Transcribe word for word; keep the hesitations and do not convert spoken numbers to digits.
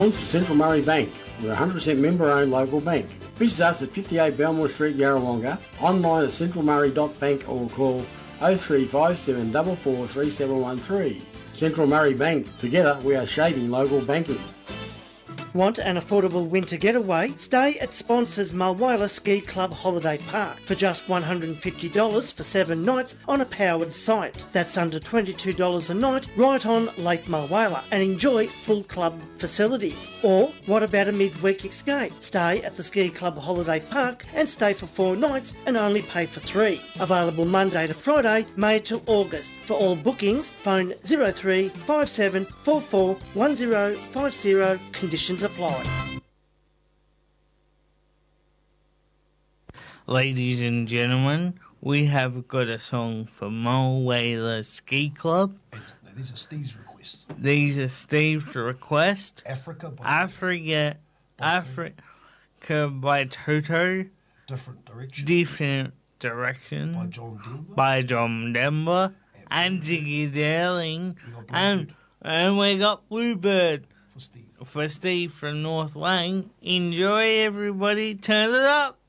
To Central Murray Bank. We're a one hundred percent member-owned local bank. Visit us at fifty-eight Belmore Street, Yarrawonga, online at central murray dot bank or call oh three five seven four four three seven one three. Central Murray Bank. Together we are shaping local banking. Want an affordable winter getaway? Stay at sponsors Mulwala Ski Club Holiday Park for just one hundred fifty dollars for seven nights on a powered site. That's under twenty-two dollars a night right on Lake Mulwala, and enjoy full club facilities. Or what about a midweek escape? Stay at the Ski Club Holiday Park and stay for four nights and only pay for three. Available Monday to Friday, May to August. For all bookings, phone zero three five seven four four one zero five zero. Conditions apply. Ladies and gentlemen, we have got a song for Mulwala Ski Club. These are Steve's requests. These are Steve's requests. Africa by Africa, Africa by Toto. Different Direction. Different Direction. By John Denver. By John Denver. And Ziggy Darling. And, and we got Bluebird. For Steve. For Steve from North Wang. Enjoy, everybody. Turn it up.